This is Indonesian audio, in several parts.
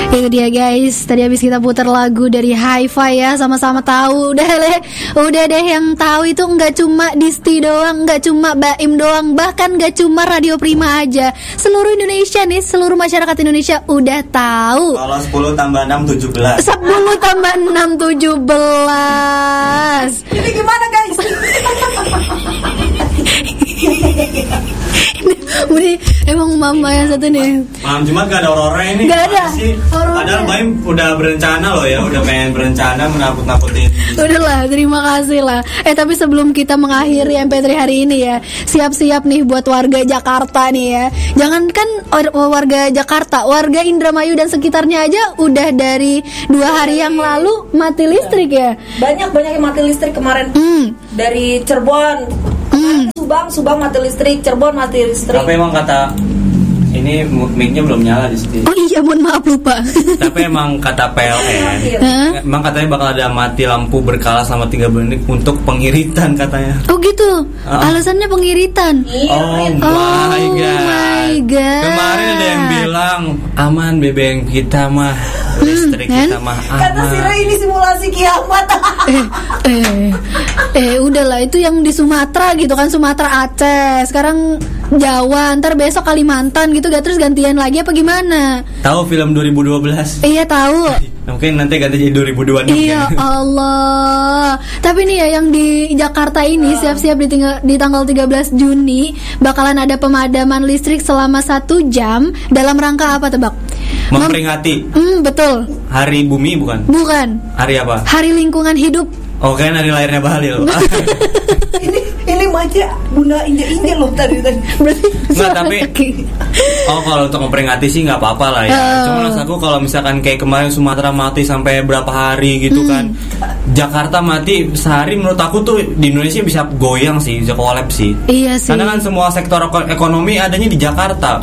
Itu dia guys, tadi habis kita putar lagu dari Hi-Fi ya, sama-sama tahu. Udah deh yang tahu itu nggak cuma Disti doang, nggak cuma Baim doang, bahkan nggak cuma Radio Prima aja. Seluruh Indonesia nih, seluruh masyarakat Indonesia udah tahu. Kalau 10 tambah 6 17. 10 tambah 6 17. Ini gimana guys? Ini emang mama yang satu nih. Malam Jumat gak ada orang-orang ini. Gak ada. Padahal Baim udah berencana loh ya, udah pengen berencana menakut-nakutin. Udahlah, terima kasih lah. Tapi sebelum kita mengakhiri MP3 hari ini ya, siap-siap nih buat warga Jakarta nih ya. Jangankan warga Jakarta, warga Indramayu dan sekitarnya aja udah dari 2 hari yang lalu mati listrik ya. Banyak yang mati listrik kemarin. Dari Cirebon. Subang mati listrik, Cirebon mati listrik. Tapi emang kata ini mic-nya belum nyala di situ. Oh iya, mohon maaf lupa. Tapi emang kata PLN, emang katanya bakal ada mati lampu berkala selama 3 menit untuk pengiritan katanya. Oh gitu. Alasannya pengiritan. Oh my god. Kemarin ada yang bilang aman BBM kita mah, listrik kita mah aman. Kata Sira ini simulasi kiamat. Udahlah, itu yang di Sumatera gitu kan, Sumatera Aceh. Sekarang Jawa, ntar besok Kalimantan gitu, gak terus gantian lagi apa gimana? Tahu film 2012? Iya tahu. Mungkin nanti ganti jadi 2026. Iya Allah. Tapi nih ya, yang di Jakarta ini siap-siap di tanggal 13 Juni bakalan ada pemadaman listrik selama 1 jam. Dalam rangka apa tebak? Memperingati. Betul. Hari Bumi bukan? Bukan. Hari apa? Hari Lingkungan Hidup. Oh kan hari lahirnya Bahlil. Ini maja Bunda Indah loh tadi. Berarti nggak, tapi kalau untuk memperingati sih nggak apa-apa lah ya. Cuma aku kalau misalkan kayak kemarin Sumatera mati sampai berapa hari gitu kan, Jakarta mati sehari, menurut aku tuh di Indonesia bisa goyang sih, bisa kolaps sih. Iya sih. Karena kan semua sektor ekonomi adanya di Jakarta.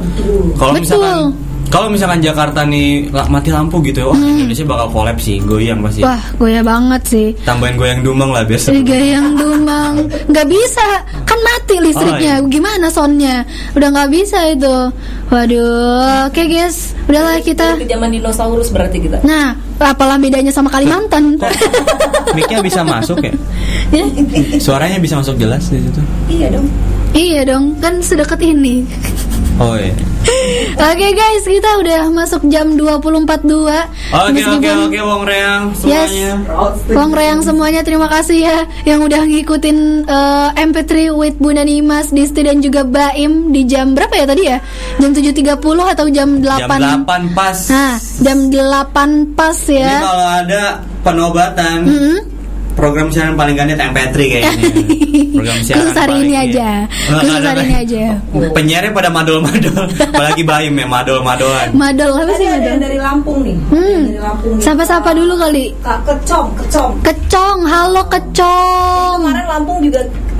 Kalau misalkan Jakarta nih mati lampu gitu, Indonesia bakal kolaps sih, goyang pasti. Wah, goyang banget sih. Tambahin goyang dumang lah biasa. Goyang dumang, nggak bisa, kan mati listriknya. Gimana soundnya? Udah nggak bisa itu. Waduh, oke guys, udahlah kita. Ke zaman dinosaurus berarti kita. Nah, apalah bedanya sama Kalimantan? Mic-nya bisa masuk ya? Suaranya bisa masuk jelas di situ? Iya dong, kan sedekat ini. Oh iya. Oke guys, kita udah masuk jam 20.42. Oke, Wong Reang semuanya. Wong Reang semuanya, terima kasih ya yang udah ngikutin MP3 with Bunda Nimas, Disti dan juga Baim di jam berapa ya tadi ya? Jam 7.30 atau jam 8? Jam 8 pas. Nah, jam 8 pas ya. Ini kalau ada penobatan, program siaran paling gandet MP3 kayaknya. Program siaran khusus hari ini aja. Khusus hari ini aja. Penyiarnya pada madol-madol. Apalagi Baim ya, madol-madolan. Madol apa sih madol? Ada dari Lampung nih. Dari Lampung. Sapa-sapa dulu kali. Kak Kecong. Kecong, halo Kecong. Kemarin Lampung juga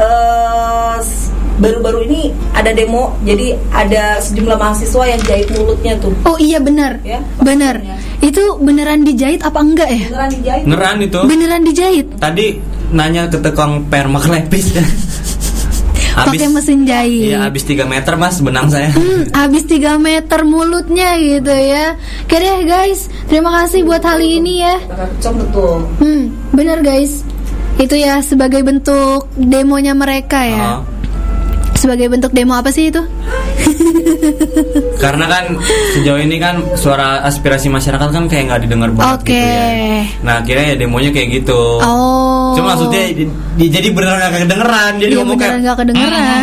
baru-baru ini ada demo, jadi ada sejumlah mahasiswa yang jahit mulutnya tuh. Oh iya benar, ya, benar. Itu beneran dijahit apa enggak ya? Beneran dijahit. Beneran itu. Beneran dijahit. Tadi nanya ke tukang permaklipis. Pakai mesin jahit. Iya, habis 3 meter mas benang saya. Habis 3 meter mulutnya gitu ya. Oke deh guys, terima kasih buat hari ini ya. Kecong betul. Bener guys. Itu ya sebagai bentuk demonya mereka ya. Sebagai bentuk demo apa sih itu? Karena kan sejauh ini kan suara aspirasi masyarakat kan kayak nggak didengar banget gitu ya. Nah akhirnya ya demonya kayak gitu. Cuma maksudnya jadi beneran nggak kedengeran. Jadi ngomong kayak nggak kedengeran.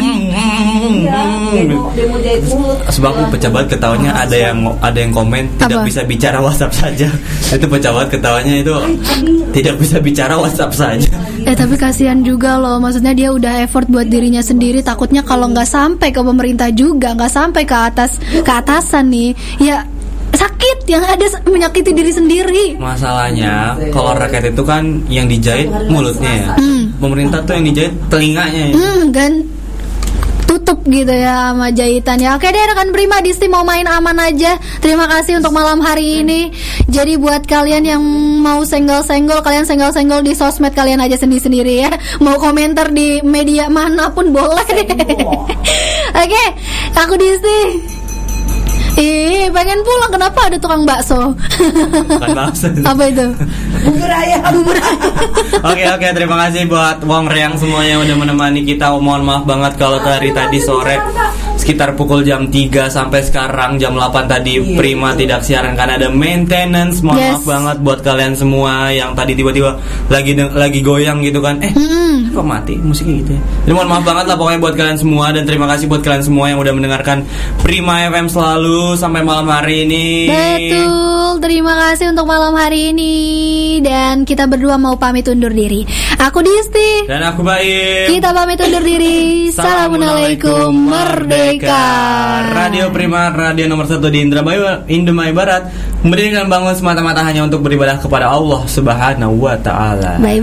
Demo jahit mulut. Sebab aku pecah banget ketawanya. Ada yang komen tidak bisa bicara WhatsApp saja. Itu pecah banget ketawanya itu. Tidak bisa bicara WhatsApp saja. Tapi kasihan juga loh. Maksudnya dia udah effort buat dirinya sendiri. Takutnya kalau nggak sampai ke pemerintah juga, nggak sampai ke atasan nih, ya sakit, yang ada menyakiti diri sendiri. Masalahnya kalau rakyat itu kan yang dijahit mulutnya ya. Pemerintah tuh yang dijahit telinganya ya. Kan tutup gitu ya sama jahitannya. Oke deh rekan Prima, Disti mau main aman aja. Terima kasih untuk malam hari ini. Jadi buat kalian yang mau senggol-senggol, kalian senggol-senggol di sosmed kalian aja sendiri-sendiri ya. Mau komentar di media manapun boleh deh. Oke, aku Disti. Pengen pulang, kenapa ada tukang bakso? Bukan bakso. Apa itu? Bubur ayam. Oke, terima kasih buat Wong Reang semuanya yang udah menemani kita. Mohon maaf banget kalau dari tadi sore sekitar pukul jam 3 sampai sekarang jam 8 tadi Prima tidak siaran karena ada maintenance. Mohon maaf banget buat kalian semua yang tadi tiba-tiba lagi goyang gitu kan. Kok mati musiknya gitu ya. Jadi mohon maaf banget lah pokoknya buat kalian semua, dan terima kasih buat kalian semua yang udah mendengarkan Prima FM selalu sampai malam hari ini. Betul, terima kasih untuk malam hari ini. Dan kita berdua mau pamit undur diri. Aku Disti dan aku Baim. Kita pamit undur diri. Assalamualaikum, merdeka. Radio Prima, radio nomor 1 di Indramayu Barat, mendirikan bangun semata-mata hanya untuk beribadah kepada Allah Subhanahu wa Ta'ala. Bye.